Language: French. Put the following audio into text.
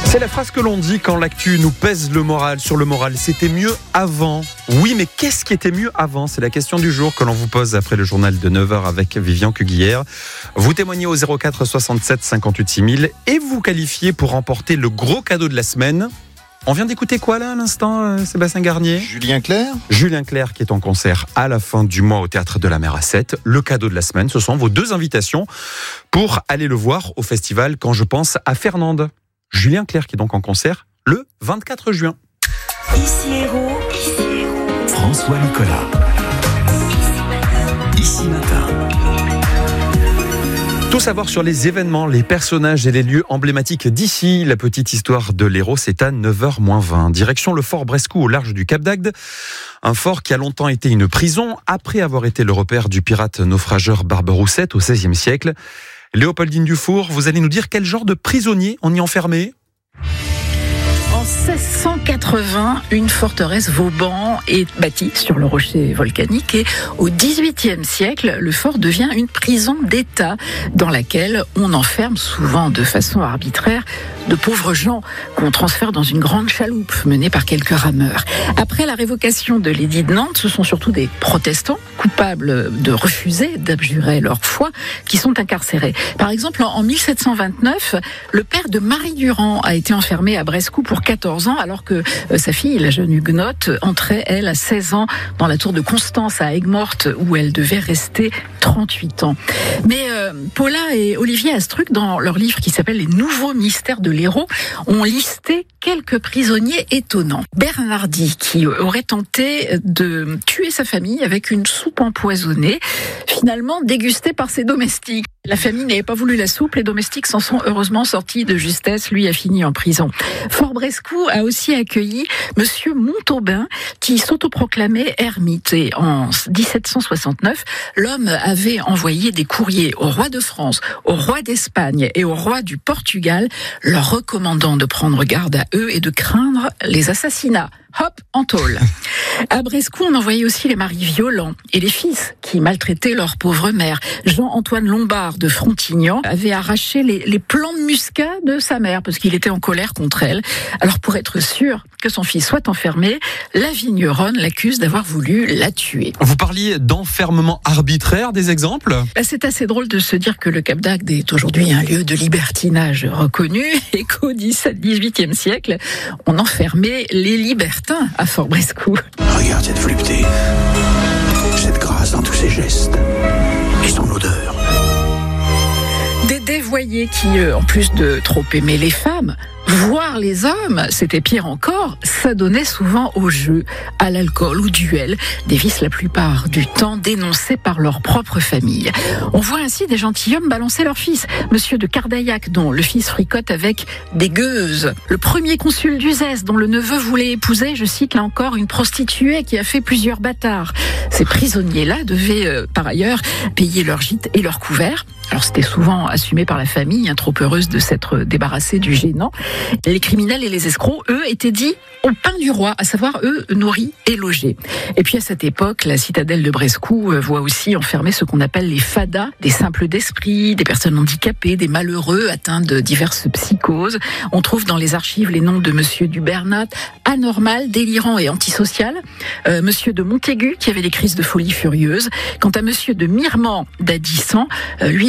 C'est la phrase que l'on dit quand l'actu nous pèse le moral. Sur le moral, c'était mieux avant. Oui, mais qu'est-ce qui était mieux avant ? C'est la question du jour que l'on vous pose après le journal de 9h avec Vivian Cuguière. Vous témoignez au 04 67 58 6000 et vous qualifiez pour remporter le gros cadeau de la semaine. On vient d'écouter quoi là à l'instant, Sébastien Garnier ? Julien Clerc. Julien Clerc qui est en concert à la fin du mois au Théâtre de la Mer à 7. Le cadeau de la semaine, ce sont vos deux invitations pour aller le voir au festival Quand je pense à Fernande. Julien Clerc qui est donc en concert le 24 juin. Ici Hérault. François Nicolas. Ici Matin. Tout savoir sur les événements, les personnages et les lieux emblématiques d'ici. La petite histoire de l'Hérault, c'est à 9h-20. Direction le fort Brescou au large du Cap d'Agde. Un fort qui a longtemps été une prison après avoir été le repère du pirate naufrageur Barberoussette au XVIe siècle. Léopoldine Dufour, vous allez nous dire quel genre de prisonniers on y enfermait ? En 1680, une forteresse Vauban est bâtie sur le rocher volcanique et au XVIIIe siècle, le fort devient une prison d'État dans laquelle on enferme souvent de façon arbitraire de pauvres gens qu'on transfère dans une grande chaloupe menée par quelques rameurs. Après la révocation de l'édit de Nantes, ce sont surtout des protestants coupables de refuser d'abjurer leur foi qui sont incarcérés. Par exemple, en 1729, le père de Marie Durand a été enfermé à Brescou pour 14 ans alors que sa fille, la jeune huguenote, entrait, elle, à 16 ans dans la tour de Constance à Aigues-Mortes où elle devait rester 38 ans. Mais Paula et Olivier Astruc, dans leur livre qui s'appelle « Les nouveaux mystères de l'Hérault », ont listé quelques prisonniers étonnants. Bernardi, qui aurait tenté de tuer sa famille avec une soupe empoisonnée, finalement dégustée par ses domestiques. La famille n'avait pas voulu la soupe, les domestiques s'en sont heureusement sortis de justesse, lui a fini en prison. Fort Brescou a aussi accueilli Monsieur Montaubain, qui s'autoproclamait ermite. Et en 1769, l'homme avait envoyé des courriers au roi de France, au roi d'Espagne et au roi du Portugal, leur recommandant de prendre garde à eux et de craindre les assassinats. Hop, en tôle. À Brescou, on envoyait aussi les maris violents et les fils qui maltraitaient leur pauvre mère. Jean-Antoine Lombard de Frontignan avait arraché les plants de muscat de sa mère parce qu'il était en colère contre elle. Alors pour être sûr que son fils soit enfermé, la vigneronne l'accuse d'avoir voulu la tuer. Vous parliez d'enfermement arbitraire, des exemples ? C'est assez drôle de se dire que le Cap d'Agde est aujourd'hui un lieu de libertinage reconnu et qu'au XVIIIe siècle, on enfermait les libertins à Fort Brescou. Regarde cette volupté, cette grâce dans tous ses gestes et son odeur. Des dévoyés qui, en plus de trop aimer les femmes, voir les hommes, c'était pire encore, s'adonnaient souvent au jeu, à l'alcool, au duel, des vices la plupart du temps dénoncés par leur propre famille. On voit ainsi des gentilshommes balancer leur fils, Monsieur de Cardaillac, dont le fils fricote avec des gueuses. Le premier consul d'Uzès, dont le neveu voulait épouser, je cite là encore, une prostituée qui a fait plusieurs bâtards. Ces prisonniers-là devaient, par ailleurs, payer leur gîte et leur couvert. Alors c'était souvent assumé par la famille, trop heureuse de s'être débarrassée du gênant. Les criminels et les escrocs, eux, étaient dits au pain du roi, à savoir, eux, nourris et logés. Et puis à cette époque, la citadelle de Brescou voit aussi enfermer ce qu'on appelle les fadas, des simples d'esprit, des personnes handicapées, des malheureux atteints de diverses psychoses. On trouve dans les archives les noms de Monsieur du Bernat, anormal, délirant et antisocial, Monsieur de Montaigu, qui avait des crises de folie furieuse. Quant à Monsieur de Miremont d'Addisson, lui